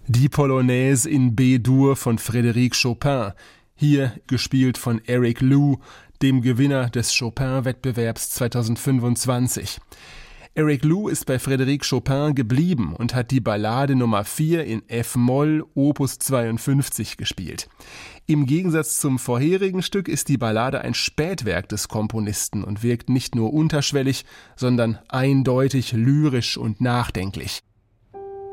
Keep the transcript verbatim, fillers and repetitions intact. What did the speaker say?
Die Polonaise in B-Dur von Frédéric Chopin, hier gespielt von Eric Liu, dem Gewinner des Chopin-Wettbewerbs zweitausendfünfundzwanzig. Eric Liu ist bei Frédéric Chopin geblieben und hat die Ballade Nummer vier in F-Moll Opus zweiundfünfzig gespielt. Im Gegensatz zum vorherigen Stück ist die Ballade ein Spätwerk des Komponisten und wirkt nicht nur unterschwellig, sondern eindeutig lyrisch und nachdenklich.